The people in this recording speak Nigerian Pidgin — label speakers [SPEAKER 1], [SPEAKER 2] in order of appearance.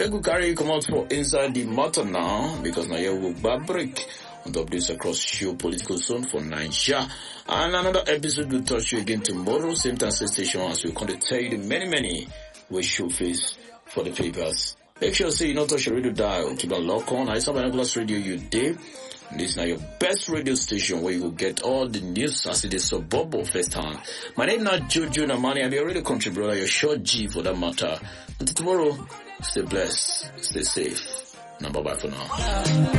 [SPEAKER 1] Make we carry come out for inside the matter now, because now here we'll back break on top this across geopolitical zone for Nigeria. And another episode will touch you again tomorrow, same time, same station, as we come to tell you the many we show face for the papers. Make sure say you not touch your radio dial, keep a lock on. I saw Binoculars Radio you day. This is now your best radio station where you will get all the news as it is so bubble first hand. My name is not Jojo Namani. I'm your radio country brother, your short G for that matter. Until tomorrow, stay blessed, stay safe. Now bye bye for now.